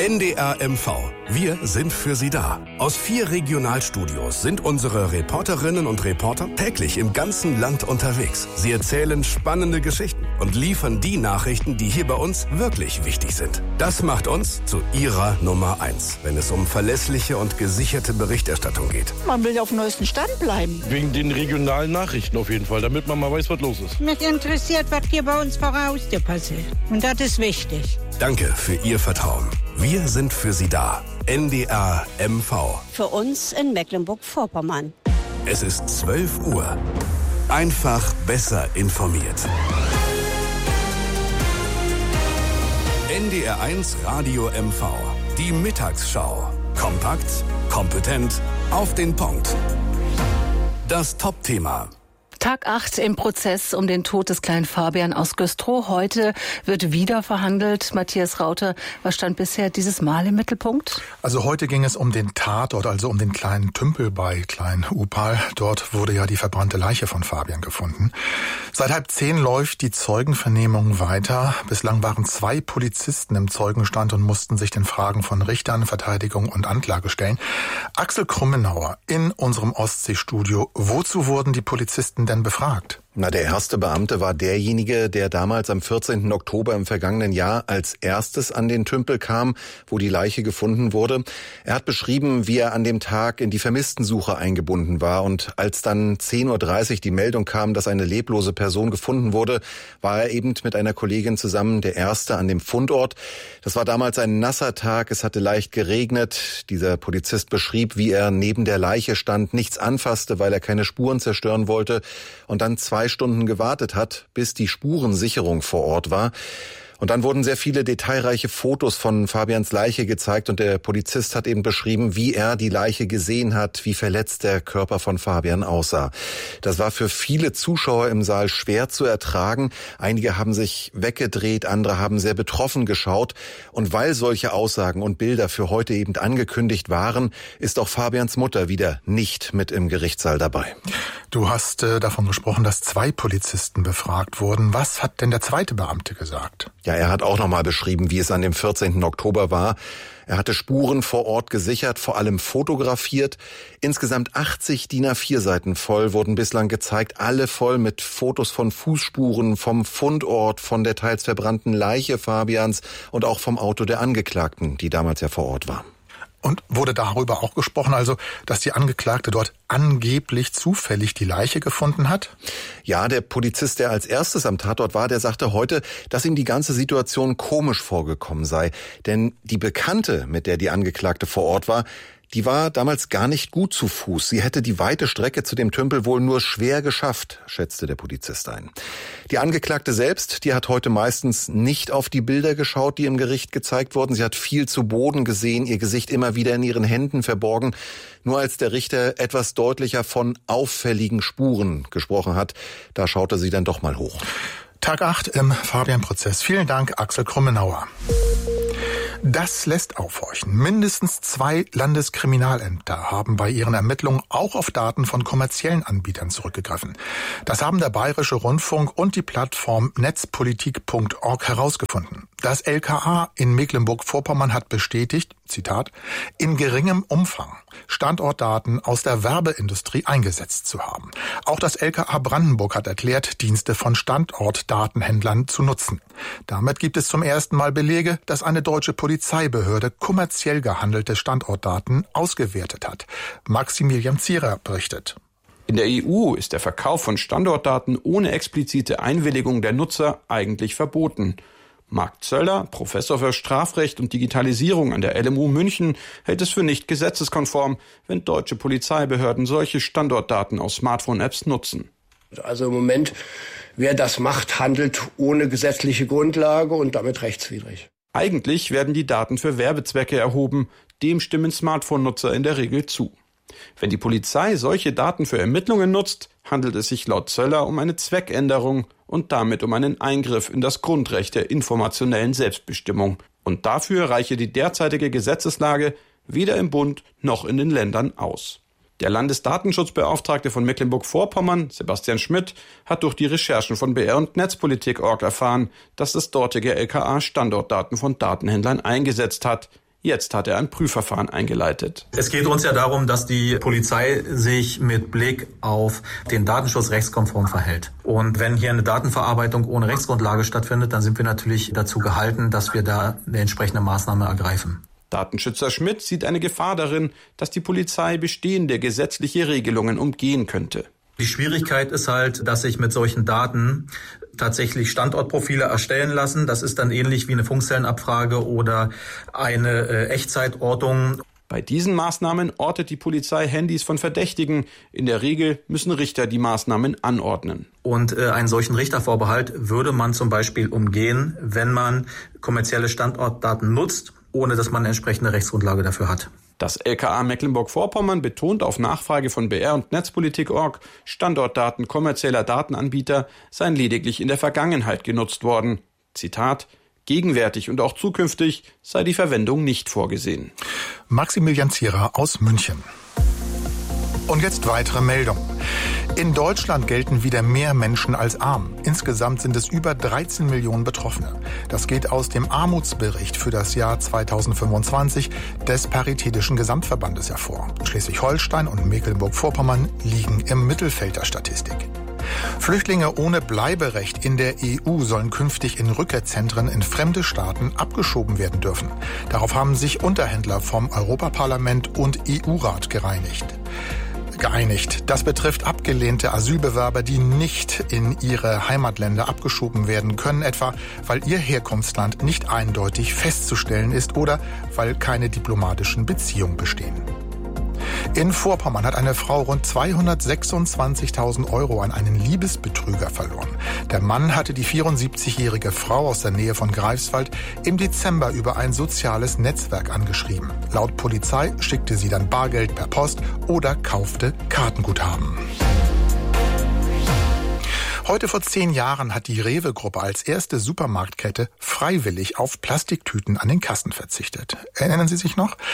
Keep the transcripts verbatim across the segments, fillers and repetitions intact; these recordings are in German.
N D R M V. Wir sind für Sie da. Aus vier Regionalstudios sind unsere Reporterinnen und Reporter täglich im ganzen Land unterwegs. Sie erzählen spannende Geschichten und liefern die Nachrichten, die hier bei uns wirklich wichtig sind. Das macht uns zu Ihrer Nummer eins, wenn es um verlässliche und gesicherte Berichterstattung geht. Man will auf dem neuesten Stand bleiben. Wegen den regionalen Nachrichten auf jeden Fall, damit man mal weiß, was los ist. Mich interessiert, was hier bei uns vor der Haustür passiert. Und das ist wichtig. Danke für Ihr Vertrauen. Wir sind für Sie da. N D R M V. Für uns in Mecklenburg-Vorpommern. Es ist zwölf Uhr. Einfach besser informiert. N D R eins Radio M V. Die Mittagsschau. Kompakt, kompetent, auf den Punkt. Das Top-Thema. Tag acht im Prozess um den Tod des kleinen Fabian aus Güstrow. Heute wird wieder verhandelt. Matthias Rauter, was stand bisher dieses Mal im Mittelpunkt? Also heute ging es um den Tatort, also um den kleinen Tümpel bei Klein Upal. Dort wurde ja die verbrannte Leiche von Fabian gefunden. Seit halb zehn läuft die Zeugenvernehmung weiter. Bislang waren zwei Polizisten im Zeugenstand und mussten sich den Fragen von Richtern, Verteidigung und Anklage stellen. Axel Krummenauer in unserem Ostseestudio. Wozu wurden die Polizisten denn befragt? Na, der erste Beamte war derjenige, der damals am vierzehnten Oktober im vergangenen Jahr als erstes an den Tümpel kam, wo die Leiche gefunden wurde. Er hat beschrieben, wie er an dem Tag in die Vermisstensuche eingebunden war. Und als dann zehn Uhr dreißig die Meldung kam, dass eine leblose Person gefunden wurde, war er eben mit einer Kollegin zusammen der Erste an dem Fundort. Das war damals ein nasser Tag, es hatte leicht geregnet. Dieser Polizist beschrieb, wie er neben der Leiche stand, nichts anfasste, weil er keine Spuren zerstören wollte und dann zwei Stunden gewartet hat, bis die Spurensicherung vor Ort war. Und dann wurden sehr viele detailreiche Fotos von Fabians Leiche gezeigt und der Polizist hat eben beschrieben, wie er die Leiche gesehen hat, wie verletzt der Körper von Fabian aussah. Das war für viele Zuschauer im Saal schwer zu ertragen. Einige haben sich weggedreht, andere haben sehr betroffen geschaut. Und weil solche Aussagen und Bilder für heute eben angekündigt waren, ist auch Fabians Mutter wieder nicht mit im Gerichtssaal dabei. Du hast äh, davon gesprochen, dass zwei Polizisten befragt wurden. Was hat denn der zweite Beamte gesagt? Ja, er hat auch nochmal beschrieben, wie es an dem vierzehnten Oktober war. Er hatte Spuren vor Ort gesichert, vor allem fotografiert. Insgesamt achtzig D I N A vier Seiten voll wurden bislang gezeigt, alle voll mit Fotos von Fußspuren, vom Fundort, von der teils verbrannten Leiche Fabians und auch vom Auto der Angeklagten, die damals ja vor Ort war. Und wurde darüber auch gesprochen, also dass die Angeklagte dort angeblich zufällig die Leiche gefunden hat? Ja, der Polizist, der als erstes am Tatort war, der sagte heute, dass ihm die ganze Situation komisch vorgekommen sei. Denn die Bekannte, mit der die Angeklagte vor Ort war, die war damals gar nicht gut zu Fuß. Sie hätte die weite Strecke zu dem Tümpel wohl nur schwer geschafft, schätzte der Polizist ein. Die Angeklagte selbst, die hat heute meistens nicht auf die Bilder geschaut, die im Gericht gezeigt wurden. Sie hat viel zu Boden gesehen, ihr Gesicht immer wieder in ihren Händen verborgen. Nur als der Richter etwas deutlicher von auffälligen Spuren gesprochen hat, da schaute sie dann doch mal hoch. Tag acht im Fabian-Prozess. Vielen Dank, Axel Krummenauer. Das lässt aufhorchen. Mindestens zwei Landeskriminalämter haben bei ihren Ermittlungen auch auf Daten von kommerziellen Anbietern zurückgegriffen. Das haben der Bayerische Rundfunk und die Plattform netzpolitik punkt org herausgefunden. Das L K A in Mecklenburg-Vorpommern hat bestätigt, Zitat, in geringem Umfang Standortdaten aus der Werbeindustrie eingesetzt zu haben. Auch das L K A Brandenburg hat erklärt, Dienste von Standortdatenhändlern zu nutzen. Damit gibt es zum ersten Mal Belege, dass eine deutsche Polizeibehörde kommerziell gehandelte Standortdaten ausgewertet hat. Maximilian Zierer berichtet. In der E U ist der Verkauf von Standortdaten ohne explizite Einwilligung der Nutzer eigentlich verboten. Marc Zöller, Professor für Strafrecht und Digitalisierung an der L M U München, hält es für nicht gesetzeskonform, wenn deutsche Polizeibehörden solche Standortdaten aus Smartphone-Apps nutzen. Also im Moment, wer das macht, handelt ohne gesetzliche Grundlage und damit rechtswidrig. Eigentlich werden die Daten für Werbezwecke erhoben, dem stimmen Smartphone-Nutzer in der Regel zu. Wenn die Polizei solche Daten für Ermittlungen nutzt, handelt es sich laut Zöller um eine Zweckänderung und damit um einen Eingriff in das Grundrecht der informationellen Selbstbestimmung. Und dafür reiche die derzeitige Gesetzeslage weder im Bund noch in den Ländern aus. Der Landesdatenschutzbeauftragte von Mecklenburg-Vorpommern, Sebastian Schmidt, hat durch die Recherchen von B R und netzpolitik punkt org erfahren, dass das dortige L K A Standortdaten von Datenhändlern eingesetzt hat. Jetzt hat er ein Prüfverfahren eingeleitet. Es geht uns ja darum, dass die Polizei sich mit Blick auf den Datenschutz rechtskonform verhält. Und wenn hier eine Datenverarbeitung ohne Rechtsgrundlage stattfindet, dann sind wir natürlich dazu gehalten, dass wir da eine entsprechende Maßnahme ergreifen. Datenschützer Schmidt sieht eine Gefahr darin, dass die Polizei bestehende gesetzliche Regelungen umgehen könnte. Die Schwierigkeit ist halt, dass sich mit solchen Daten tatsächlich Standortprofile erstellen lassen. Das ist dann ähnlich wie eine Funkzellenabfrage oder eine äh, Echtzeitortung. Bei diesen Maßnahmen ortet die Polizei Handys von Verdächtigen. In der Regel müssen Richter die Maßnahmen anordnen. Und äh, einen solchen Richtervorbehalt würde man zum Beispiel umgehen, wenn man kommerzielle Standortdaten nutzt, ohne dass man eine entsprechende Rechtsgrundlage dafür hat. Das L K A Mecklenburg-Vorpommern betont auf Nachfrage von B R und Netzpolitik Punkt org, Standortdaten kommerzieller Datenanbieter seien lediglich in der Vergangenheit genutzt worden. Zitat: Gegenwärtig und auch zukünftig sei die Verwendung nicht vorgesehen. Maximilian Zierer aus München. Und jetzt weitere Meldungen. In Deutschland gelten wieder mehr Menschen als arm. Insgesamt sind es über dreizehn Millionen Betroffene. Das geht aus dem Armutsbericht für das Jahr zweitausendfünfundzwanzig des Paritätischen Gesamtverbandes hervor. Schleswig-Holstein und Mecklenburg-Vorpommern liegen im Mittelfeld der Statistik. Flüchtlinge ohne Bleiberecht in der E U sollen künftig in Rückkehrzentren in fremde Staaten abgeschoben werden dürfen. Darauf haben sich Unterhändler vom Europaparlament und E U-Rat gereinigt. geeinigt. Das betrifft abgelehnte Asylbewerber, die nicht in ihre Heimatländer abgeschoben werden können, etwa weil ihr Herkunftsland nicht eindeutig festzustellen ist oder weil keine diplomatischen Beziehungen bestehen. In Vorpommern hat eine Frau rund zweihundertsechsundzwanzigtausend Euro an einen Liebesbetrüger verloren. Der Mann hatte die vierundsiebzigjährige Frau aus der Nähe von Greifswald im Dezember über ein soziales Netzwerk angeschrieben. Laut Polizei schickte sie dann Bargeld per Post oder kaufte Kartenguthaben. Heute vor zehn Jahren hat die Rewe-Gruppe als erste Supermarktkette freiwillig auf Plastiktüten an den Kassen verzichtet. Erinnern Sie sich noch?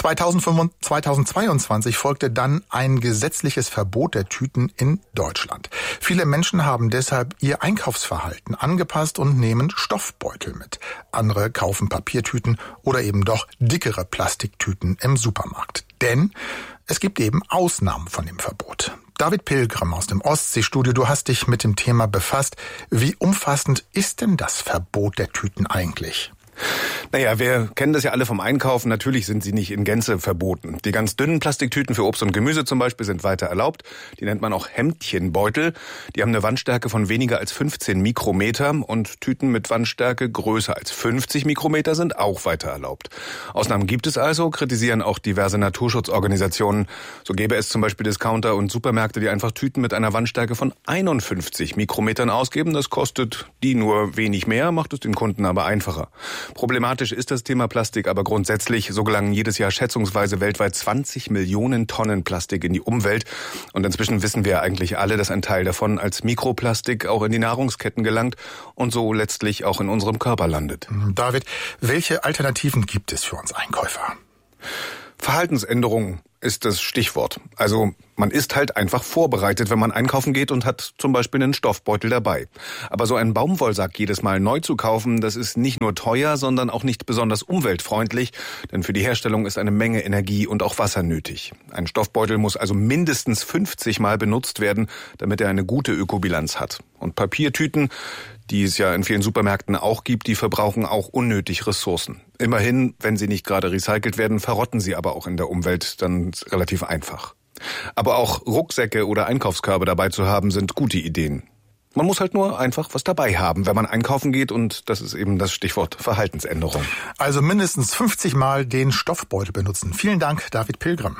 zweitausendzweiundzwanzig folgte dann ein gesetzliches Verbot der Tüten in Deutschland. Viele Menschen haben deshalb ihr Einkaufsverhalten angepasst und nehmen Stoffbeutel mit. Andere kaufen Papiertüten oder eben doch dickere Plastiktüten im Supermarkt. Denn es gibt eben Ausnahmen von dem Verbot. David Pilgrim aus dem Ostseestudio, du hast dich mit dem Thema befasst. Wie umfassend ist denn das Verbot der Tüten eigentlich? Naja, wir kennen das ja alle vom Einkaufen. Natürlich sind sie nicht in Gänze verboten. Die ganz dünnen Plastiktüten für Obst und Gemüse zum Beispiel sind weiter erlaubt. Die nennt man auch Hemdchenbeutel. Die haben eine Wandstärke von weniger als fünfzehn Mikrometer und Tüten mit Wandstärke größer als fünfzig Mikrometer sind auch weiter erlaubt. Ausnahmen gibt es also, kritisieren auch diverse Naturschutzorganisationen. So gäbe es zum Beispiel Discounter und Supermärkte, die einfach Tüten mit einer Wandstärke von einundfünfzig Mikrometern ausgeben. Das kostet die nur wenig mehr, macht es den Kunden aber einfacher. Problematisch ist das Thema Plastik, aber grundsätzlich, so gelangen jedes Jahr schätzungsweise weltweit zwanzig Millionen Tonnen Plastik in die Umwelt. Und inzwischen wissen wir eigentlich alle, dass ein Teil davon als Mikroplastik auch in die Nahrungsketten gelangt und so letztlich auch in unserem Körper landet. David, welche Alternativen gibt es für uns Einkäufer? Verhaltensänderungen ist das Stichwort. Also man ist halt einfach vorbereitet, wenn man einkaufen geht und hat zum Beispiel einen Stoffbeutel dabei. Aber so einen Baumwollsack jedes Mal neu zu kaufen, das ist nicht nur teuer, sondern auch nicht besonders umweltfreundlich, denn für die Herstellung ist eine Menge Energie und auch Wasser nötig. Ein Stoffbeutel muss also mindestens fünfzig Mal benutzt werden, damit er eine gute Ökobilanz hat. Und Papiertüten, die es ja in vielen Supermärkten auch gibt, die verbrauchen auch unnötig Ressourcen. Immerhin, wenn sie nicht gerade recycelt werden, verrotten sie aber auch in der Umwelt dann relativ einfach. Aber auch Rucksäcke oder Einkaufskörbe dabei zu haben, sind gute Ideen. Man muss halt nur einfach was dabei haben, wenn man einkaufen geht, und das ist eben das Stichwort Verhaltensänderung. Also mindestens fünfzig Mal den Stoffbeutel benutzen. Vielen Dank, David Pilgrim.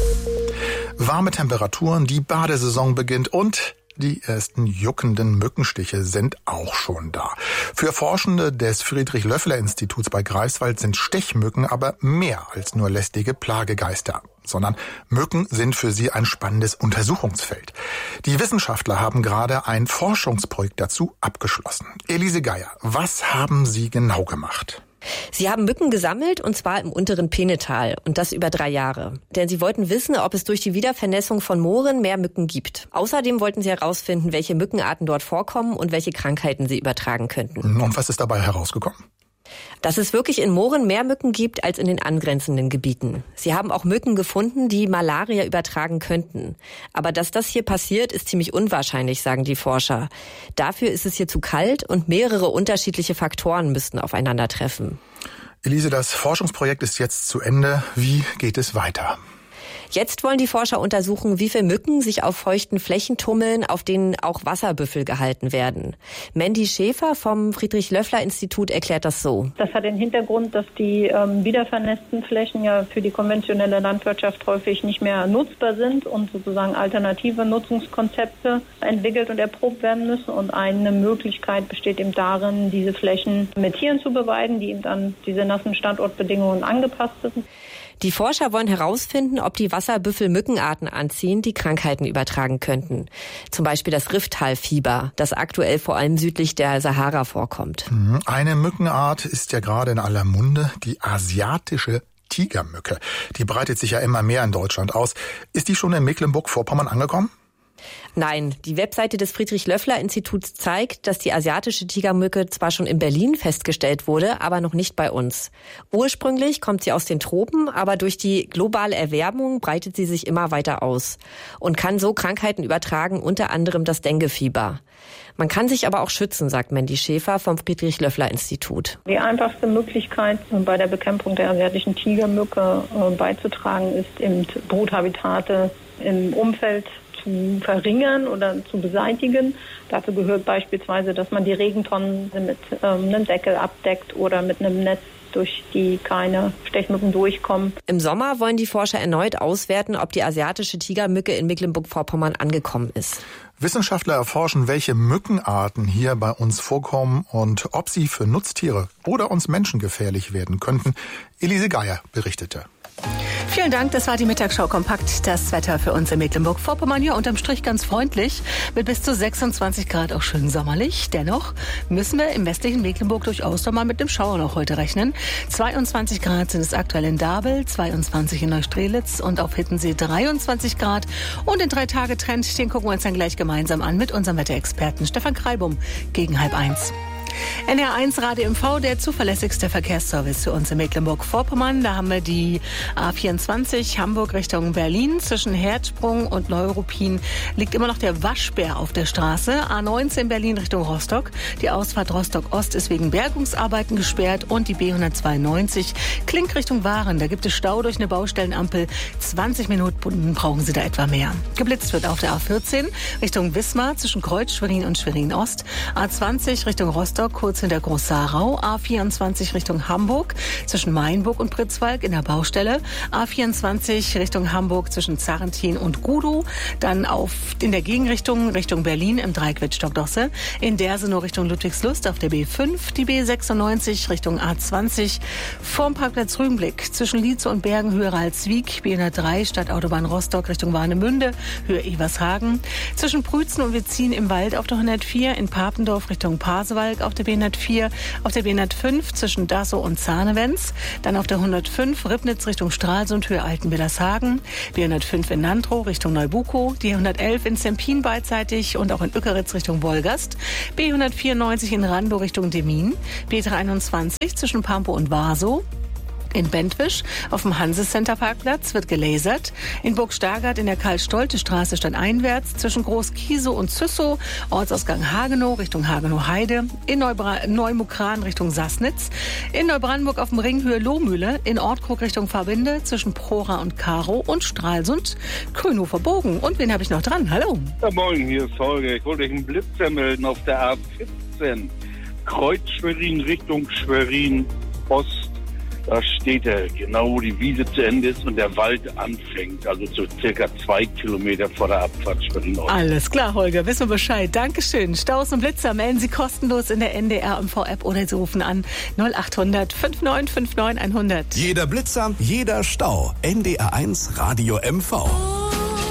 Warme Temperaturen, die Badesaison beginnt und die ersten juckenden Mückenstiche sind auch schon da. Für Forschende des Friedrich-Löffler-Instituts bei Greifswald sind Stechmücken aber mehr als nur lästige Plagegeister, sondern Mücken sind für sie ein spannendes Untersuchungsfeld. Die Wissenschaftler haben gerade ein Forschungsprojekt dazu abgeschlossen. Elise Geier, was haben Sie genau gemacht? Sie haben Mücken gesammelt, und zwar im unteren Peenetal, und das über drei Jahre. Denn sie wollten wissen, ob es durch die Wiedervernässung von Mooren mehr Mücken gibt. Außerdem wollten sie herausfinden, welche Mückenarten dort vorkommen und welche Krankheiten sie übertragen könnten. Und was ist dabei herausgekommen? Dass es wirklich in Mooren mehr Mücken gibt als in den angrenzenden Gebieten. Sie haben auch Mücken gefunden, die Malaria übertragen könnten. Aber dass das hier passiert, ist ziemlich unwahrscheinlich, sagen die Forscher. Dafür ist es hier zu kalt und mehrere unterschiedliche Faktoren müssten aufeinandertreffen. Elise, das Forschungsprojekt ist jetzt zu Ende. Wie geht es weiter? Jetzt wollen die Forscher untersuchen, wie viele Mücken sich auf feuchten Flächen tummeln, auf denen auch Wasserbüffel gehalten werden. Mandy Schäfer vom Friedrich-Löffler-Institut erklärt das so. Das hat den Hintergrund, dass die ähm, wiedervernässten Flächen ja für die konventionelle Landwirtschaft häufig nicht mehr nutzbar sind und sozusagen alternative Nutzungskonzepte entwickelt und erprobt werden müssen. Und eine Möglichkeit besteht eben darin, diese Flächen mit Tieren zu beweiden, die eben an diese nassen Standortbedingungen angepasst sind. Die Forscher wollen herausfinden, ob die Wasserbüffel Mückenarten anziehen, die Krankheiten übertragen könnten. Zum Beispiel das Rifthalfieber, das aktuell vor allem südlich der Sahara vorkommt. Eine Mückenart ist ja gerade in aller Munde, die asiatische Tigermücke. Die breitet sich ja immer mehr in Deutschland aus. Ist die schon in Mecklenburg-Vorpommern angekommen? Nein, die Webseite des Friedrich-Löffler-Instituts zeigt, dass die asiatische Tigermücke zwar schon in Berlin festgestellt wurde, aber noch nicht bei uns. Ursprünglich kommt sie aus den Tropen, aber durch die globale Erwärmung breitet sie sich immer weiter aus und kann so Krankheiten übertragen, unter anderem das Denguefieber. Man kann sich aber auch schützen, sagt Mandy Schäfer vom Friedrich-Löffler-Institut. Die einfachste Möglichkeit, bei der Bekämpfung der asiatischen Tigermücke beizutragen, ist eben Bruthabitate im Umfeld zu verringern oder zu beseitigen. Dazu gehört beispielsweise, dass man die Regentonnen mit ähm, einem Deckel abdeckt oder mit einem Netz, durch die keine Stechmücken durchkommen. Im Sommer wollen die Forscher erneut auswerten, ob die asiatische Tigermücke in Mecklenburg-Vorpommern angekommen ist. Wissenschaftler erforschen, welche Mückenarten hier bei uns vorkommen und ob sie für Nutztiere oder uns Menschen gefährlich werden könnten. Elise Geier berichtete. Vielen Dank, das war die Mittagsschau kompakt. Das Wetter für uns in Mecklenburg-Vorpommern hier unterm Strich ganz freundlich, mit bis zu sechsundzwanzig Grad auch schön sommerlich. Dennoch müssen wir im westlichen Mecklenburg durchaus noch mal mit dem Schauer noch heute rechnen. zweiundzwanzig Grad sind es aktuell in Dabel, zweiundzwanzig in Neustrelitz und auf Hittensee dreiundzwanzig Grad. Und den Drei-Tage-Trend, den gucken wir uns dann gleich gemeinsam an mit unserem Wetterexperten Stefan Kreibum gegen halb eins. N R eins Radio M V, der zuverlässigste Verkehrsservice für uns in Mecklenburg-Vorpommern. Da haben wir die A vierundzwanzig Hamburg Richtung Berlin. Zwischen Herzsprung und Neuruppin liegt immer noch der Waschbär auf der Straße. A neunzehn Berlin Richtung Rostock. Die Ausfahrt Rostock-Ost ist wegen Bergungsarbeiten gesperrt. Und die B hundertzweiundneunzig Klink Richtung Waren. Da gibt es Stau durch eine Baustellenampel. zwanzig Minuten brauchen Sie da etwa mehr. Geblitzt wird auf der A vierzehn Richtung Wismar zwischen Kreuz, Schwerin und Schwerin-Ost. A zwanzig Richtung Rostock, kurz hinter Groß-Sarau. A vierundzwanzig Richtung Hamburg zwischen Mainburg und Pritzwalk in der Baustelle. A vierundzwanzig Richtung Hamburg zwischen Zarrentin und Gudow. Dann auf in der Gegenrichtung Richtung Berlin im Dreieck Wittstock-Dosse. In Dersenow Richtung Ludwigslust auf der B fünf. Die B sechsundneunzig Richtung A zwanzig vorm Parkplatz Rügenblick zwischen Lietze und Bergen Höhe Ralswiek. B hundertdrei Stadtautobahn Rostock Richtung Warnemünde Höhe Evershagen. Zwischen Prützen und Wetzin im Wald auf der hundertvier. In Papendorf Richtung Pasewalk auf der B hundertvier, auf der B hundertfünf zwischen Dassow und Zahnewens, dann auf der hundertfünf Ribnitz Richtung Stralsund Höhe Altenwillershagen, B hundertfünf in Nantrow Richtung Neubukow, die hundertelf in Zempin beidseitig und auch in Ückeritz Richtung Wolgast, B hundertvierundneunzig in Randow Richtung Demmin, B dreiundzwanzig zwischen Pampow und Warsow. In Bentwisch auf dem Hanse-Center-Parkplatz wird gelasert. In Burg Stargard in der Karl-Stolte-Straße stadteinwärts zwischen Groß-Kiesow und Züssow, Ortsausgang Hagenow Richtung Hagenow-Heide. In Neubra- Neumukran Richtung Sassnitz. In Neubrandenburg auf dem Ring Höhe Lohmühle. In Ortkrug Richtung Verbinde zwischen Prora und Karow und Stralsund. Grünhofer Bogen. Und wen habe ich noch dran? Hallo. Ja, moin, hier ist Holger. Ich wollte euch einen Blitzer melden auf der A vierzehn. Kreuz Schwerin Richtung Schwerin Ost. Da steht er, genau wo die Wiese zu Ende ist und der Wald anfängt. Also so circa zwei Kilometer vor der Abfahrt Schwerin-Ost. Alles klar, Holger, wissen wir Bescheid. Dankeschön. Staus und Blitzer melden Sie kostenlos in der N D R M V-App oder Sie rufen an null achthundert fünfundneunzig neunundfünfzig hundert. Jeder Blitzer, jeder Stau. N D R eins Radio M V.